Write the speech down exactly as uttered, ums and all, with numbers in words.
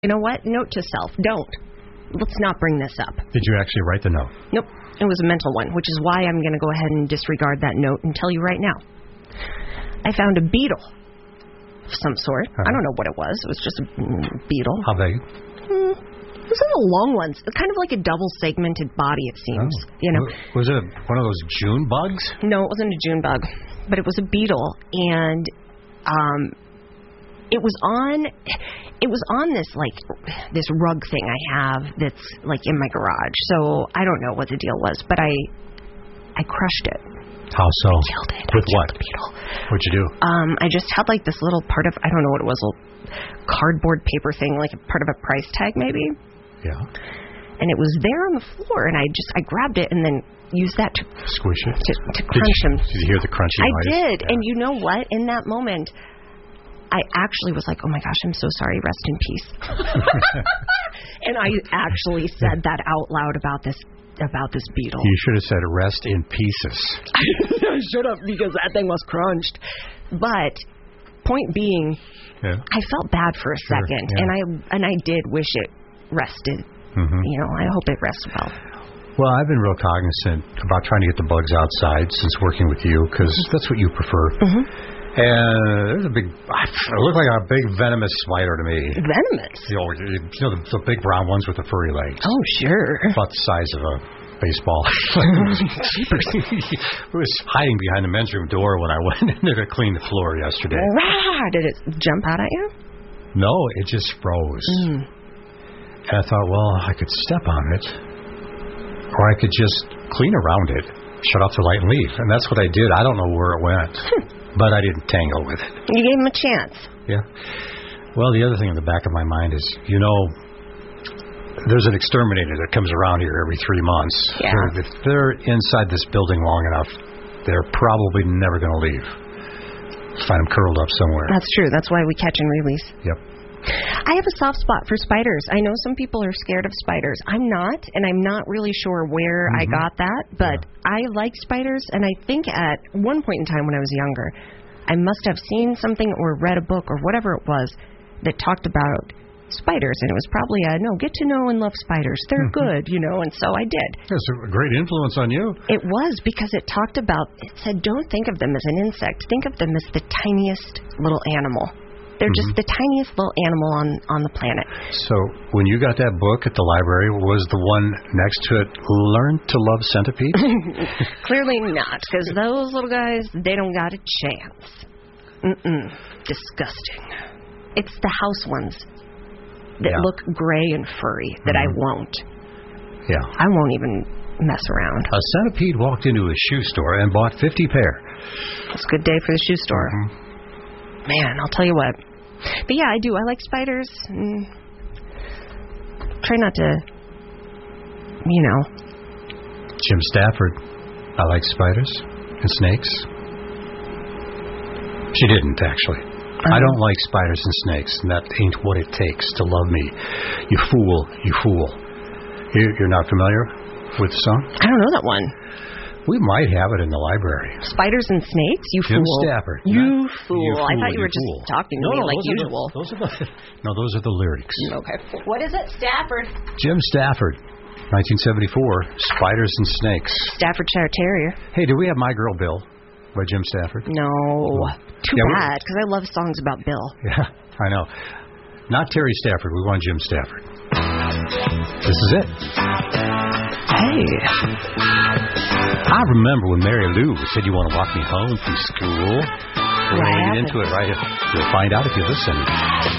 You know what? Note to self, don't. Let's not bring this up. Did you actually write the note? Nope. It was a mental one, which is why I'm going to go ahead and disregard that note and tell you right now. I found a beetle of some sort. Uh-huh. I don't know what it was. It was just a beetle. How big? Hmm. It was one of the long ones. Kind of like a double-segmented body, it seems. Oh. You know. Was it one of those June bugs? No, it wasn't a June bug. But it was a beetle. And um, it was on... It was on this, like, this rug thing I have that's, like, in my garage. So I don't know what the deal was, but I I crushed it. How so? I killed it. With I what? The beetle. What'd you do? Um, I just had, like, this little part of, I don't know what it was, a little cardboard paper thing, like a part of a price tag, maybe. Yeah. And it was there on the floor, and I just, I grabbed it and then used that to... Squish it? To, to crunch did you, him. Did you hear the crunchy I noise? did. Yeah. And you know what? In that moment... I actually was like, oh, my gosh, I'm so sorry. Rest in peace. And I actually said that out loud about this about this beetle. You should have said rest in pieces. I should have, because that thing was crunched. But point being, yeah. I felt bad for a sure, second, yeah. and I and I did wish it rested. Mm-hmm. You know, I hope it rests well. Well, I've been real cognizant about trying to get the bugs outside since working with you, because that's what you prefer. Mm-hmm. And there's a big, it looked like a big venomous spider to me. Venomous? You know, you know the, the big brown ones with the furry legs. Oh, sure. About the size of a baseball. It was hiding behind the men's room door when I went in there to clean the floor yesterday. Rah! Did it jump out at you? No, it just froze. Mm. And I thought, well, I could step on it, or I could just clean around it, shut off the light and leave. And that's what I did. I don't know where it went. But I didn't tangle with it. You gave him a chance. Yeah. Well, the other thing in the back of my mind is, you know, there's an exterminator that comes around here every three months. Yeah. They're, if they're inside this building long enough, they're probably never going to leave. Find them curled up somewhere. That's true. That's why we catch and release. Yep. I have a soft spot for spiders. I know some people are scared of spiders. I'm not, and I'm not really sure where mm-hmm. I got that, but yeah. I like spiders, and I think at one point in time when I was younger, I must have seen something or read a book or whatever it was that talked about spiders, and it was probably a, no, get to know and love spiders. They're mm-hmm. good, you know, and so I did. It's a great influence on you. It was, because it talked about, it said, don't think of them as an insect. Think of them as the tiniest little animal. They're just mm-hmm. the tiniest little animal on, on the planet. So when you got that book at the library, was the one next to it Learn to Love Centipedes? Clearly not, because those little guys, they don't got a chance. Mm-mm. Disgusting. It's the house ones that yeah. look gray and furry that mm-hmm. I won't. Yeah. I won't even mess around. A centipede walked into a shoe store and bought fifty pair. It's a good day for the shoe store. Mm-hmm. Man, I'll tell you what. But yeah, I do. I like spiders. Mm. Try not to, you know. Jim Stafford. I like spiders and snakes. She didn't, actually. Um, I don't like spiders and snakes, and that ain't what it takes to love me. You fool, you fool. You, you're not familiar with the song? I don't know that one. We might have it in the library. Spiders and snakes? You Jim fool. Stafford. You fool. You fool. I thought you, you were fool. just talking to no, me no, like those usual. Are the, those are the, no, those are the lyrics. Okay. What is it? Stafford. Jim Stafford, nineteen seventy-four, Spiders and Snakes. Staffordshire Terrier. Hey, do we have My Girl Bill by Jim Stafford? No. Oh. Too yeah, bad, because I love songs about Bill. Yeah, I know. Not Terry Stafford. We want Jim Stafford. This is it. Hey. I remember when Mary Lou said you want to walk me home from school. We're going to get into it right here. You'll find out if you listen.